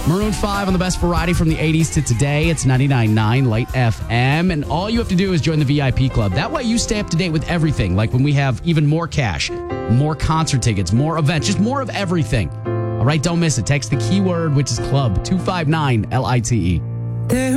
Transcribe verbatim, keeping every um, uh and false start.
Maroon five on the best variety from the eighties to today. It's ninety-nine point nine Light F M. And all you have to do is join the V I P club. That way you stay up to date with everything. Like when we have even more cash, more concert tickets, more events, just more of everything. All right, don't miss it. Text the keyword, which is club, two five nine L I T E.